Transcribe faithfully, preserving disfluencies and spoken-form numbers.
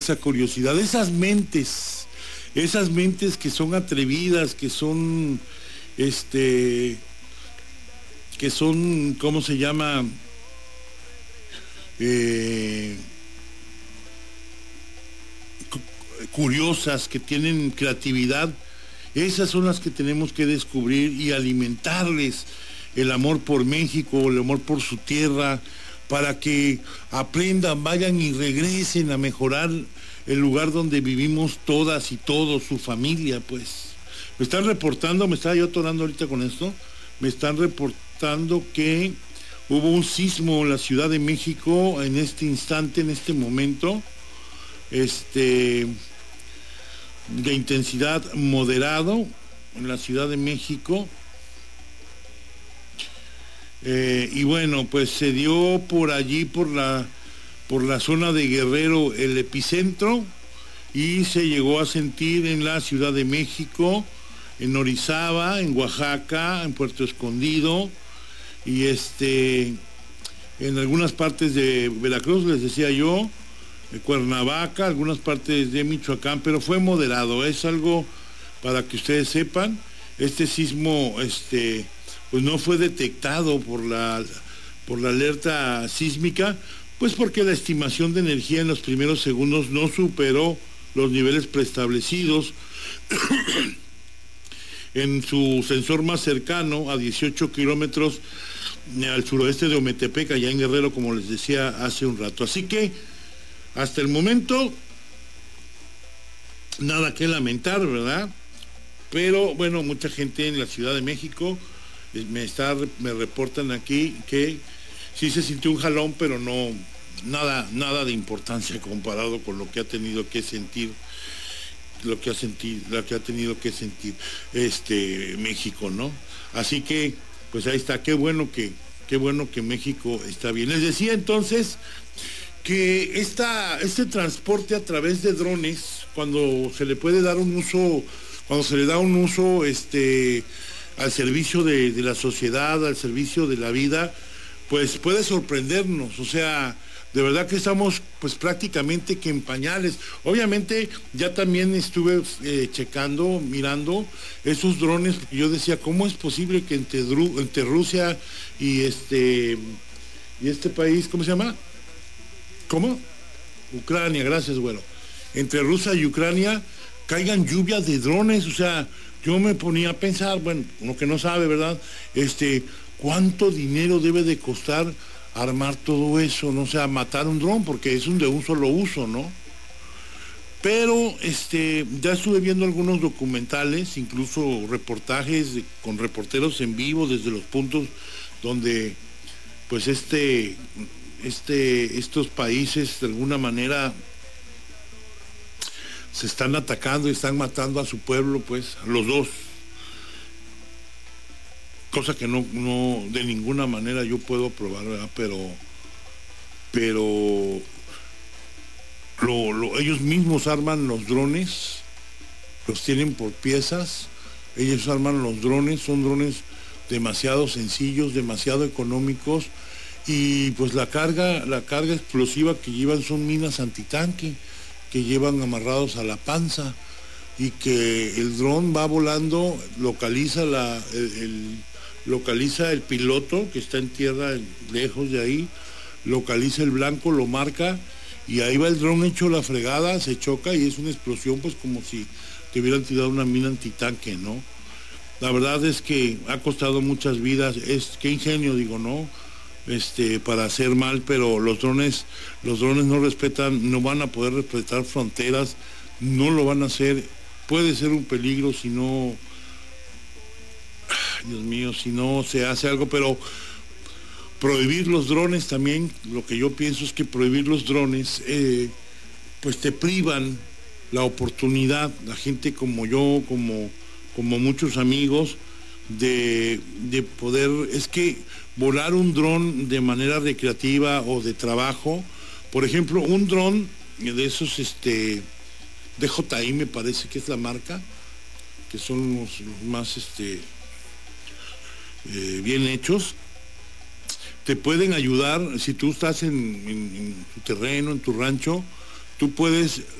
esa curiosidad, esas mentes, esas mentes que son atrevidas, que son, este, que son, ¿cómo se llama? Eh, curiosas, que tienen creatividad, esas son las que tenemos que descubrir y alimentarles el amor por México, el amor por su tierra, para que aprendan, vayan y regresen a mejorar el lugar donde vivimos todas y todos, su familia, pues. Me están reportando, me estaba yo atorando ahorita con esto, me están reportando que hubo un sismo en la Ciudad de México en este instante, en este momento, este, de intensidad moderado en la Ciudad de México. Eh, y bueno, pues se dio por allí, por la, por la zona de Guerrero, el epicentro, y se llegó a sentir en la Ciudad de México, en Orizaba, en Oaxaca, en Puerto Escondido, y este, en algunas partes de Veracruz, les decía yo, de Cuernavaca, algunas partes de Michoacán, pero fue moderado. Es algo para que ustedes sepan. Este sismo, este, pues no fue detectado por la, por la alerta sísmica, pues porque la estimación de energía en los primeros segundos no superó los niveles preestablecidos en su sensor más cercano, a dieciocho kilómetros al suroeste de Ometepec, allá en Guerrero, como les decía hace un rato. Así que, hasta el momento, nada que lamentar, ¿verdad? Pero, bueno, mucha gente en la Ciudad de México me, está, me reportan aquí que sí se sintió un jalón, pero no, nada, nada de importancia comparado con lo que ha tenido que sentir lo que ha sentido, lo que ha tenido que sentir este México, ¿no? Así que, pues ahí está, qué bueno que, qué bueno que México está bien. Les decía entonces que esta, este transporte a través de drones, cuando se le puede dar un uso, cuando se le da un uso este, al servicio de, de la sociedad, al servicio de la vida, pues puede sorprendernos. O sea, de verdad que estamos pues prácticamente que en pañales. Obviamente ya también estuve eh, checando, mirando esos drones, porque yo decía, ¿cómo es posible que entre, entre Rusia y este, y este país, ¿cómo se llama? ¿Cómo? Ucrania, gracias, güero. Entre Rusia y Ucrania caigan lluvias de drones. O sea, yo me ponía a pensar, bueno, uno que no sabe, ¿verdad? Este, ¿cuánto dinero debe de costar armar todo eso? No, o sea, matar un dron, porque es un de un solo uso, ¿no? Pero este, ya estuve viendo algunos documentales, incluso reportajes de, con reporteros en vivo desde los puntos donde pues este, este, estos países de alguna manera se están atacando y están matando a su pueblo, pues, a los dos. Cosa que no, no de ninguna manera yo puedo probar, ¿verdad? Pero, pero lo, lo, ellos mismos arman los drones, los tienen por piezas, ellos arman los drones, son drones demasiado sencillos, demasiado económicos, y pues la carga, la carga explosiva que llevan son minas antitanque, que llevan amarrados a la panza, y que el dron va volando, localiza la, el, el localiza el piloto que está en tierra lejos de ahí, localiza el blanco, lo marca, y ahí va el dron hecho la fregada, se choca y es una explosión pues como si te hubieran tirado una mina antitanque, ¿no? La verdad es que ha costado muchas vidas, es qué ingenio, digo, ¿no? Este, para hacer mal, pero los drones, los drones no respetan, no van a poder respetar fronteras, no lo van a hacer, puede ser un peligro si no, Dios mío, si no se hace algo, pero prohibir los drones también, lo que yo pienso es que prohibir los drones, eh, pues te privan la oportunidad, la gente como yo, como, como muchos amigos, de, de poder, es que volar un dron de manera recreativa o de trabajo, por ejemplo, un dron de esos, este, D J I me parece que es la marca, que son los, los más, este, eh, bien hechos, te pueden ayudar, si tú estás en, en, en tu terreno, en tu rancho, tú puedes